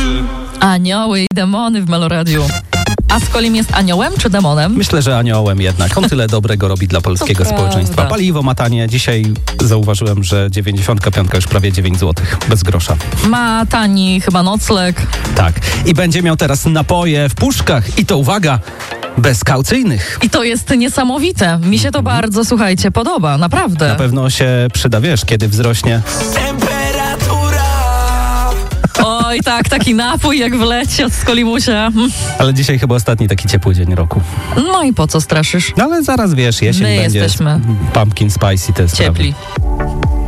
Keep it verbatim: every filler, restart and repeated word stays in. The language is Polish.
Anioły i demony w Meloradiu. A Skolim jest aniołem czy demonem? Myślę, że aniołem jednak. On tyle dobrego robi dla polskiego To społeczeństwa. prawda. Paliwo ma tanie. Dzisiaj zauważyłem, że dziewięćdziesiątka piątka już prawie dziewięć złotych. Bez grosza. Ma tani chyba nocleg. Tak. I będzie miał teraz napoje w puszkach. I to uwaga, bezkaucyjnych. I to jest niesamowite. Mi się to bardzo, słuchajcie, podoba. Naprawdę. Na pewno się przyda, wiesz, kiedy wzrośnie. Oj, tak, taki napój jak wleci od Skolimusia. Mm. Ale dzisiaj chyba ostatni taki ciepły dzień roku. No i po co straszysz? No ale zaraz wiesz, jesień My będzie. jesteśmy Pumpkin spice i te sprawy. ciepli.